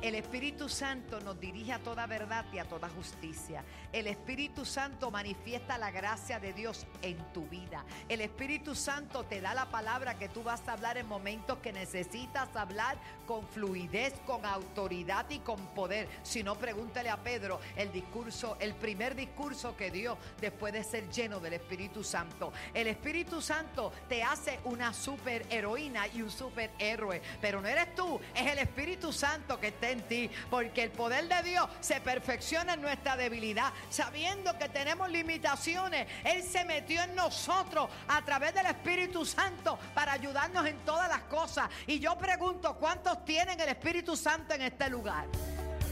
El Espíritu Santo nos dirige a toda verdad y a toda justicia. El Espíritu Santo manifiesta la gracia de Dios en tu vida. El Espíritu Santo te da la palabra que tú vas a hablar en momentos que necesitas hablar con fluidez, con autoridad y con poder. Si no, pregúntale a Pedro el primer discurso que dio después de ser lleno del Espíritu Santo. El Espíritu Santo te hace una superheroína y un superhéroe, pero no eres tú, es el Espíritu Santo que está en ti, porque el poder de Dios se perfecciona en nuestra debilidad. Sabiendo que tenemos limitaciones, Él se metió en nosotros a través del Espíritu Santo para ayudarnos en todas las cosas. Y yo pregunto, ¿cuántos tienen el Espíritu Santo en este lugar?